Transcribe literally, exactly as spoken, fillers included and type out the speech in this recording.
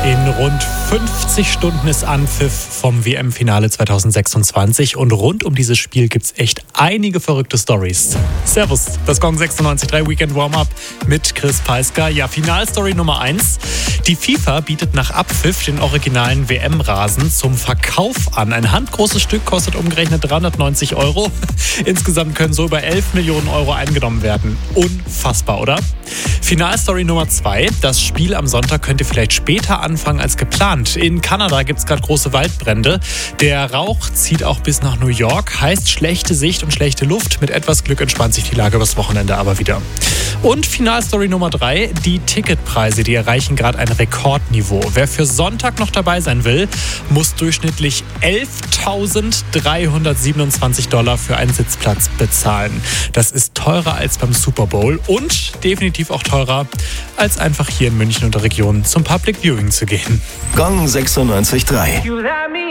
In rund fünfzig Stunden ist Anpfiff vom W M-Finale zwanzig sechsundzwanzig und rund um dieses Spiel gibt es echt einige verrückte Stories. Servus, das Gong sechsundneunzig Komma drei Weekend Warm-Up mit Chris Peisker. Ja, Finalstory Nummer eins. Die FIFA bietet nach Abpfiff den originalen W M-Rasen zum Verkauf an. Ein handgroßes Stück kostet umgerechnet dreihundertneunzig Euro. Insgesamt können so über elf Millionen Euro eingenommen werden. Unfassbar, oder? Finalstory Nummer zwei. Das Spiel am Sonntag könnte vielleicht später anfangen als geplant. In Kanada gibt es gerade große Waldbrände. Der Rauch zieht auch bis nach New York. Heißt schlechte Sicht und schlechte Luft. Mit etwas Glück entspannt sich die Lage übers Wochenende aber wieder. Und Finalstory Nummer drei. Die Ticketpreise, die erreichen gerade ein Rekordniveau. Wer für Sonntag noch dabei sein will, muss durchschnittlich elftausenddreihundertsiebenundzwanzig Dollar für einen Sitzplatz bezahlen. Das ist teurer als beim Super Bowl und definitiv auch teurer, als einfach hier in München und der Region zum Public Viewing zu gehen. Gong sechsundneunzig Komma drei.